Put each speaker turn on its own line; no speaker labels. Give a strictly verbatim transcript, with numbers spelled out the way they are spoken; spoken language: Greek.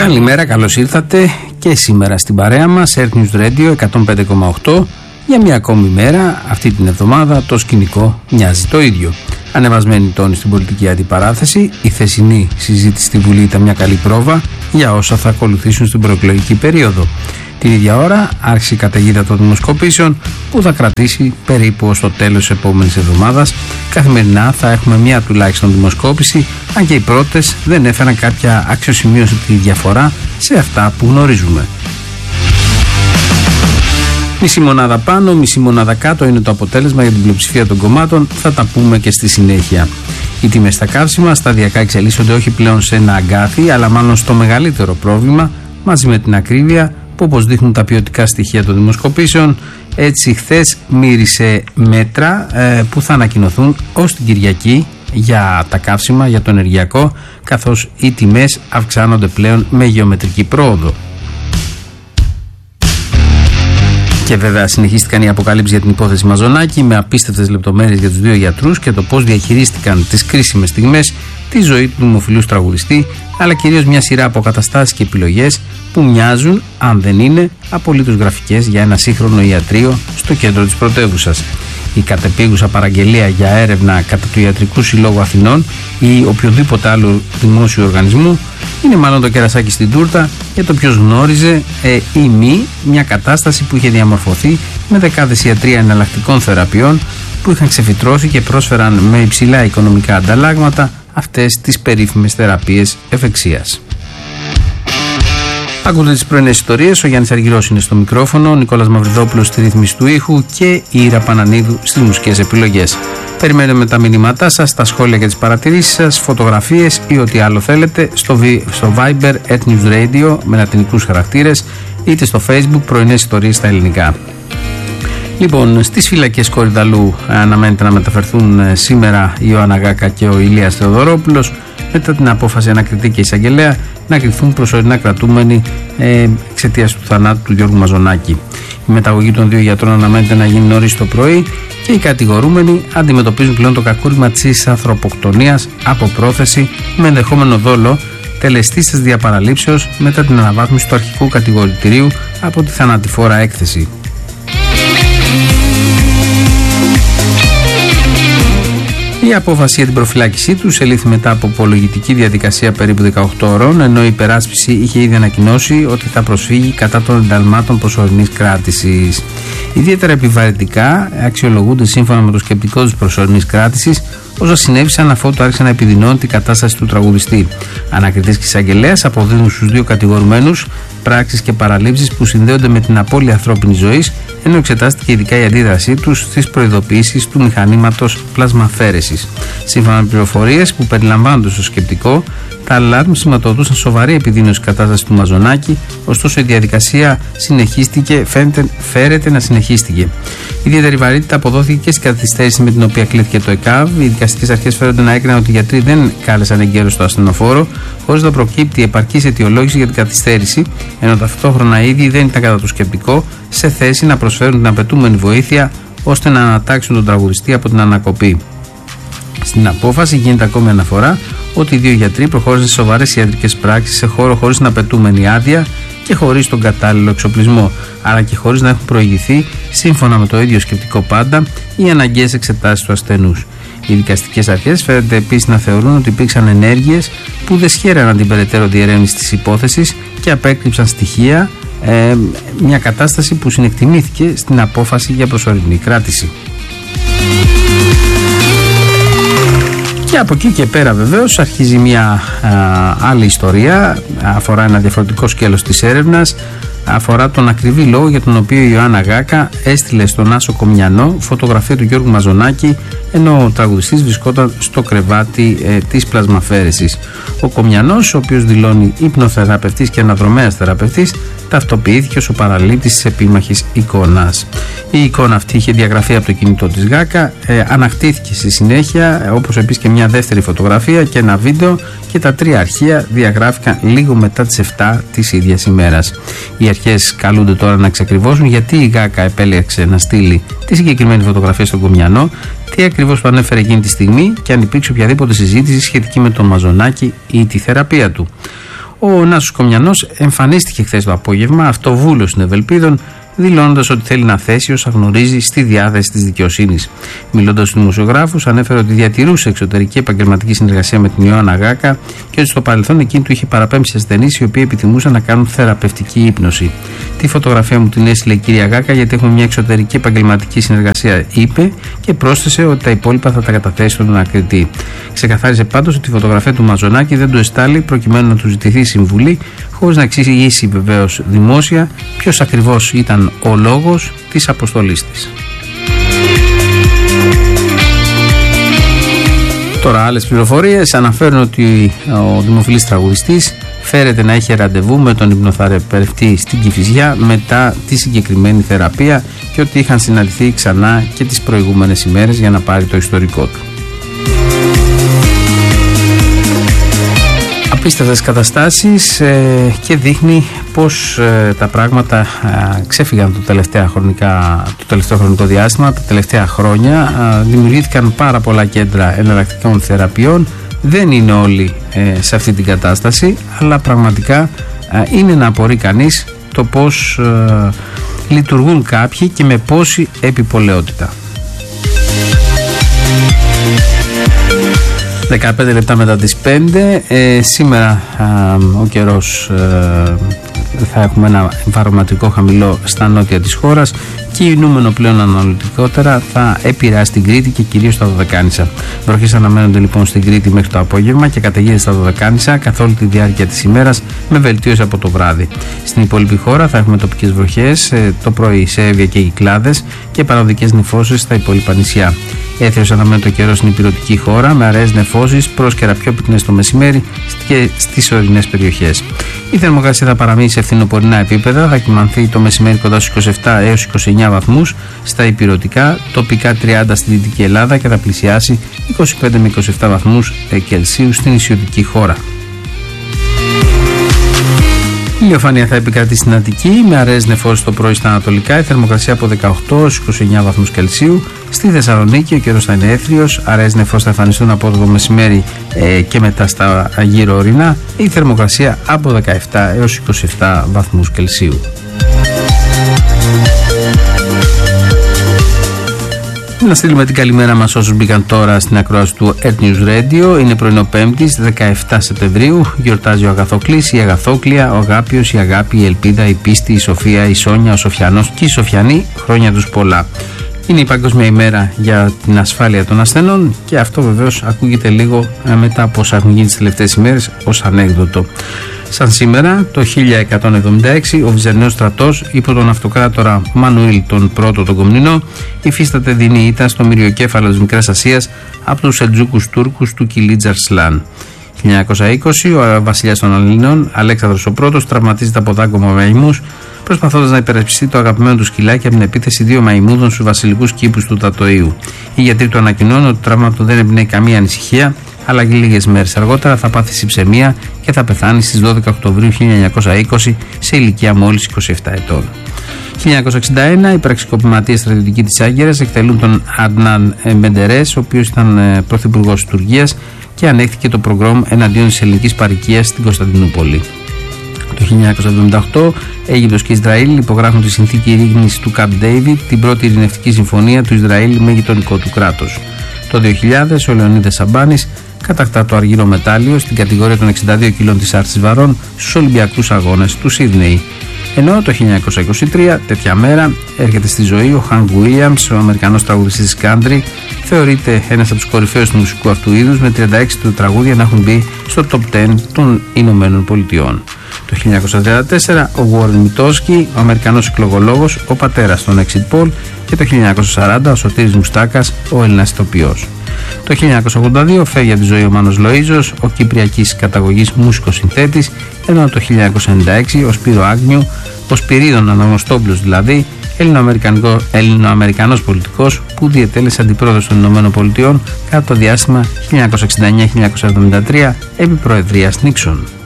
Καλημέρα, καλώς ήρθατε και σήμερα στην παρέα μας Earth News Radio εκατόν πέντε κόμμα οκτώ. Για μια ακόμη μέρα αυτή την εβδομάδα το σκηνικό μοιάζει το ίδιο. Ανεβασμένη τόνη στην πολιτική αντιπαράθεση, η χθεσινή συζήτηση στη Βουλή ήταν μια καλή πρόβα για όσα θα ακολουθήσουν στην προεκλογική περίοδο. Την ίδια ώρα άρχισε η καταιγίδα των δημοσκοπήσεων που θα κρατήσει περίπου ως το τέλος της επόμενης εβδομάδας. Καθημερινά θα έχουμε μια τουλάχιστον δημοσκόπηση, αν και οι πρώτες δεν έφεραν κάποια αξιοσημείωτη διαφορά σε αυτά που γνωρίζουμε. Μισή μονάδα πάνω, μισή μονάδα κάτω είναι το αποτέλεσμα για την πλειοψηφία των κομμάτων, θα τα πούμε και στη συνέχεια. Οι τιμές στα καύσιμα σταδιακά εξελίσσονται όχι πλέον σε ένα αγκάθι, αλλά μάλλον στο μεγαλύτερο πρόβλημα, μαζί με την ακρίβεια που, όπως δείχνουν τα ποιοτικά στοιχεία των δημοσκοπήσεων, έτσι χθες μύρισε μέτρα ε, που θα ανακοινωθούν ως την Κυριακή για τα καύσιμα, για το ενεργειακό, καθώς οι τιμές αυξάνονται πλέον με γεωμετρική πρόοδο. Και βέβαια συνεχίστηκαν οι αποκαλύψεις για την υπόθεση Μαζονάκη με απίστευτες λεπτομέρειες για τους δύο γιατρούς και το πώς διαχειρίστηκαν τις κρίσιμες στιγμές τη ζωή του δημοφιλούς τραγουδιστή, αλλά κυρίως μια σειρά από καταστάσεις και επιλογές που μοιάζουν, αν δεν είναι, απολύτως γραφικές για ένα σύγχρονο ιατρείο στο κέντρο της πρωτεύουσας. Η κατεπίγουσα παραγγελία για έρευνα κατά του Ιατρικού Συλλόγου Αθηνών ή οποιοδήποτε άλλο δημόσιο οργανισμού είναι μάλλον το κερασάκι στην τούρτα για το ποιος γνώριζε ε, ή μη μια κατάσταση που είχε διαμορφωθεί με δεκάδες ιατροί εναλλακτικών θεραπείων που είχαν ξεφυτρώσει και πρόσφεραν με υψηλά οικονομικά ανταλλάγματα αυτές τις περίφημες θεραπείες ευεξίας. Ακούτε τις πρωινές ιστορίες, ο Γιάννης Αργυρός είναι στο μικρόφωνο, ο Νικόλας Μαυριδόπουλος στη ρύθμιση του ήχου και η Ήρα Πανανίδου στις μουσικές επιλογές. Περιμένουμε τα μηνύματά σας, τα σχόλια και τις παρατηρήσεις σας, φωτογραφίες ή ό,τι άλλο θέλετε στο, στο Viber Earth News Radio με λατινικούς χαρακτήρες, είτε στο Facebook πρωινές ιστορίες στα ελληνικά. Λοιπόν, στις φυλακές Κορυδαλού αναμένεται να μεταφερθούν σήμερα η Ιωάννα Γάκα και ο Ηλίας Θεοδωρόπουλος, μετά την απόφαση ανακριτή και εισαγγελέα να κρυφθούν προσωρινά κρατούμενοι ε, εξαιτίας του θανάτου του Γιώργου Μαζονάκη. Η μεταγωγή των δύο γιατρών αναμένεται να γίνει νωρίς το πρωί και οι κατηγορούμενοι αντιμετωπίζουν πλέον το κακούργημα της ανθρωποκτονίας από πρόθεση με ενδεχόμενο δόλο τελεστής της διαπαραλήψεως μετά την αναβάθμιση του αρχικού κατηγορητηρίου από τη θανατηφόρα έκθεση. Η απόφαση για την προφυλάκησή του ελήφθη μετά από απολογητική διαδικασία περίπου δεκαοκτώ ώρων, ενώ η υπεράσπιση είχε ήδη ανακοινώσει ότι θα προσφύγει κατά των ενταλμάτων προσωρινής κράτησης. Ιδιαίτερα επιβαρυντικά αξιολογούνται σύμφωνα με το σκεπτικό της προσωρινής κράτησης όσα συνέβησαν αφότου άρχισε να επιδεινώνει την κατάσταση του τραγουδιστή. Ανακριτής και εισαγγελέας αποδίδουν στους δύο κατηγορουμένους πράξεις και παραλήψεις που συνδέονται με την απώλεια ανθρώπινης ζωής, ενώ εξετάστηκε ειδικά η αντίδρασή τους στις προειδοποιήσεις του μηχανήματος πλασμαφέρεσης. Σύμφωνα με πληροφορίες που περιλαμβάνονται στο σκεπτικό, τα αλάρμ σηματοδοτούσαν σοβαρή επιδείνωση κατάσταση του Μαζονάκη, ωστόσο η διαδικασία συνεχίστηκε, φαίνεται, φέρεται να συνεχίστηκε. Ιδιαίτερη βαρύτητα αποδόθηκε και στην καθυστέρηση με την οποία κλήθηκε το ΕΚΑΒ. Οι δικαστικές αρχές φέρονται να έκριναν ότι οι γιατροί δεν κάλεσαν εγκαίρως το ασθενοφόρο, χωρίς να προκύπτει επαρκής αιτιολόγηση για την καθυστέρηση, ενώ ταυτόχρονα ήδη δεν ήταν κατά το σκεπτικό σε θέση να προσφέρουν την απαιτούμενη βοήθεια ώστε να ανατάξουν τον τραγουδιστή από την ανακοπή. Στην απόφαση γίνεται ακόμη αναφορά ότι οι δύο γιατροί προχώρησαν σε σοβαρές ιατρικές πράξεις σε χώρο χωρίς την απαιτούμενη άδεια και χωρίς τον κατάλληλο εξοπλισμό, άρα και χωρίς να έχουν προηγηθεί, σύμφωνα με το ίδιο σκεπτικό πάντα, οι αναγκαίες εξετάσεις του ασθενούς. Οι δικαστικές αρχές φαίνεται επίσης να θεωρούν ότι υπήρξαν ενέργειες που δεν σχέραναν την περαιτέρω διερεύνηση της υπόθεσης και απέκρυψαν στοιχεία, ε, μια κατάσταση που συνεκτιμήθηκε στην απόφαση για προσωρινή κράτηση. Και από εκεί και πέρα βεβαίως αρχίζει μια α, άλλη ιστορία, αφορά ένα διαφορετικό σκέλος της έρευνας, αφορά τον ακριβή λόγο για τον οποίο η Ιωάννα Γάκα έστειλε στον Άσο Κομιανό φωτογραφία του Γιώργου Μαζονάκη ενώ ο τραγουδιστής βρισκόταν στο κρεβάτι ε, της πλασμαφέρεσης. Ο Κομιανός, ο οποίος δηλώνει υπνοθεραπευτής και αναδρομέας θεραπευτής, ταυτοποιήθηκε ως ο παραλήπτης της επίμαχης εικόνας. Η εικόνα αυτή είχε διαγραφεί από το κινητό της Γάκα, ε, ανακτήθηκε στη συνέχεια, ε, όπως επίσης και μια δεύτερη φωτογραφία και ένα βίντεο, και τα τρία αρχεία διαγράφηκαν λίγο μετά τις επτά της ίδιας ημέρας. Οι αρχές καλούνται τώρα να εξακριβώσουν γιατί η Γάκα επέλεξε να στείλει τη συγκεκριμένη φωτογραφία στον Κομιανό, τι ακριβώς πανέφερε εκείνη τη στιγμή και αν υπήρξε οποιαδήποτε συζήτηση σχετική με τον Μαζονάκη ή τη θεραπεία του. Ο Νάσος Κομιανός εμφανίστηκε χθες το απόγευμα αυτοβούλος στην Ευελπίδων, δηλώνοντας ότι θέλει να θέσει όσα γνωρίζει στη διάθεση της δικαιοσύνης. Μιλώντας στους δημοσιογράφους, ανέφερε ότι διατηρούσε εξωτερική επαγγελματική συνεργασία με την Ιωάννα Γάκα και ότι στο παρελθόν εκείνη του είχε παραπέμψει ασθενείς οι οποίοι επιθυμούσαν να κάνουν θεραπευτική ύπνωση. Τη φωτογραφία μου την έστειλε η κυρία Γάκα γιατί έχουμε μια εξωτερική επαγγελματική συνεργασία, είπε, και πρόσθεσε ότι τα υπόλοιπα θα τα καταθέσει στον ανακριτή. Ξεκαθάρισε πάντως ότι η φωτογραφία του Μαζονάκη δεν του εστάλει προκειμένου να του ζητηθεί συμβουλή, χωρίς να εξηγήσει βεβαίως δημόσια ποιος ακριβώς ήταν ο λόγος της αποστολής της. Τώρα άλλες πληροφορίες αναφέρουν ότι ο δημοφιλής τραγουδιστής φέρεται να είχε ραντεβού με τον υπνοθεραπευτή στην Κηφισιά μετά τη συγκεκριμένη θεραπεία και ότι είχαν συναντηθεί ξανά και τις προηγούμενες ημέρες για να πάρει το ιστορικό του. Απίστευτες καταστάσεις ε, και δείχνει πως ε, τα πράγματα ε, ξέφυγαν το, τελευταία χρονικά, το τελευταίο χρονικό διάστημα, τα τελευταία χρόνια. Ε, δημιουργήθηκαν πάρα πολλά κέντρα εναλλακτικών θεραπείων. Δεν είναι όλοι ε, σε αυτή την κατάσταση, αλλά πραγματικά ε, είναι να απορεί κανείς το πως ε, λειτουργούν κάποιοι και με πόση επιπολαιότητα. δεκαπέντε λεπτά μετά τις πέντε, ε, σήμερα α, ο καιρός ε, θα έχουμε ένα εμφαρματικό χαμηλό στα νότια της χώρας, κινούμενο πλέον αναλυτικότερα θα επηρεάσει την Κρήτη και κυρίως τα Δωδεκάνησα. Βροχές αναμένονται λοιπόν στην Κρήτη μέχρι το απόγευμα και καταιγίδες στα Δωδεκάνησα καθ' όλη τη διάρκεια της ημέρας, με βελτίωση από το βράδυ. Στην υπόλοιπη χώρα θα έχουμε τοπικές βροχές ε, το πρωί σε Εύβοια και Κυκλάδες και παραδικές νεφώσεις στα υπόλοιπα νησιά. Έθεος αναμένεται ο καιρός στην υπηρετική χώρα με αραιές νεφώσεις, πρόσκαιρα πιο πυκνές το μεσημέρι και στις ορεινές περιοχές. Η θερμοκρασία θα παραμείνει σε φθινοπορεινά επίπεδα, θα κυμανθεί το μεσημέρι κοντά στους είκοσι επτά έως είκοσι εννέα βαθμούς στα υπηρετικά, τοπικά τριάντα στη Δυτική Ελλάδα και θα πλησιάσει είκοσι πέντε με είκοσι επτά βαθμούς Κελσίου στην νησιωτική χώρα. Η ηλιοφάνεια θα επικρατεί στην Αττική με αραιές νεφώσεις το πρωί στα ανατολικά, η θερμοκρασία από δεκαοκτώ έως είκοσι εννέα βαθμούς Κελσίου. Στη Θεσσαλονίκη ο καιρός θα είναι έθριος, αραιές νεφώσεις θα εμφανιστούν από το μεσημέρι ε, και μετά στα γύρω ορεινά, η θερμοκρασία από δεκαεπτά έως είκοσι επτά βαθμούς Κελσίου. Να στείλουμε την καλημέρα μας όσους μπήκαν τώρα στην ακρόαση του Earth News Radio. Είναι πρωινό Πέμπτης, δεκαεπτά Σεπτεμβρίου. Γιορτάζει ο Αγαθόκλης, η Αγαθόκλια, ο Αγάπιος, η Αγάπη, η Ελπίδα, η Πίστη, η Σοφία, η Σόνια, ο Σοφιανός και η Σοφιανή. Χρόνια τους πολλά. Είναι η Παγκόσμια ημέρα για την ασφάλεια των ασθενών και αυτό βεβαίως ακούγεται λίγο μετά από όσα έχουν γίνει τις τελευταίες ημέρες ως ανέκδοτο. Σαν σήμερα, το χίλια εκατόν εβδομήντα έξι, ο Βυζαντινός στρατός υπό τον αυτοκράτορα Μανουήλ τον πρώτο τον Κομνηνό υφίσταται δεινή ήττα στο μυριοκέφαλο της Μικράς Ασίας από τους Σελτζούκους Τούρκους του Κιλίτζ Αρσλάν. χίλια εννιακόσια είκοσι, ο βασιλιάς των Ελλήνων, Αλέξανδρος ο πρώτος, τραυματίζεται από δάγκωμα μαϊμούς προσπαθώντας να υπερασπιστεί το αγαπημένο του σκυλάκι από την επίθεση δύο μαϊμούδων στους βασιλικούς κήπους του Τατοΐου. Οι γιατροί του ανακοινώνουν ότι το τραύμα του δεν εμπνέει καμία ανησυχία, αλλά και λίγες μέρες αργότερα θα πάθει συψαιμία και θα πεθάνει στις δώδεκα Οκτωβρίου χίλια εννιακόσια είκοσι σε ηλικία μόλις είκοσι επτά ετών. χίλια εννιακόσια εξήντα ένα, οι πραξικοπηματίες στρατιωτικοί της Άγκυρας εκτελούν τον Αντνάν Μεντερές, ο οποίος ήταν πρωθυπουργός της Τουρκίας και ανέχθηκε το προγκρόμ εναντίον της ελληνικής παροικίας στην Κωνσταντινούπολη. Το χίλια εννιακόσια εβδομήντα οκτώ, Αίγυπτος και Ισραήλ υπογράφουν τη συνθήκη ειρήνης του Καμπ Ντέιβιντ, την πρώτη ειρηνευτική συμφωνία του Ισραήλ με γειτονικό του κράτος. Το δύο χιλιάδες, ο Λεωνίδας Σαμπάνης κατακτά το αργύρο μετάλλιο στην κατηγορία των εξήντα δύο κιλών της άρσης βαρών στους Ολυμπιακούς Αγώνες του Σίδνεϊ. Ενώ το χίλια εννιακόσια είκοσι τρία, τέτοια μέρα, έρχεται στη ζωή ο Χανκ Βίλιαμς, ο Αμερικανός τραγουδιστής country, θεωρείται ένας από τους κορυφαίους του μουσικού αυτού είδους, με τριάντα έξι του τραγούδια να έχουν μπει στο top δέκα των Ηνωμένων Πολιτειών. Το χίλια εννιακόσια τριάντα τέσσερα, ο Βόρεν Μητόσκι, ο Αμερικανός εκλογολόγος, ο πατέρας των Exit Poll, και το χίλια εννιακόσια σαράντα, ο Σωτήρης Μουστάκας, ο Έλληνας ηθοποιός. Το χίλια εννιακόσια ογδόντα δύο φεύγει από τη ζωή ο Μάνος Λοΐζος, ο κυπριακής καταγωγής μουσικός συνθέτης, ενώ το χίλια εννιακόσια ενενήντα έξι ο Σπύρο Άγνιου, ο Σπυρίδων Αναγνωστόπουλος δηλαδή, Έλληνο-Αμερικανός πολιτικός που διετέλεσε αντιπρόεδρος των Ηνωμένων Πολιτειών κατά το διάστημα χίλια εννιακόσια εξήντα εννέα με χίλια εννιακόσια εβδομήντα τρία επί προεδρίας Νίξον.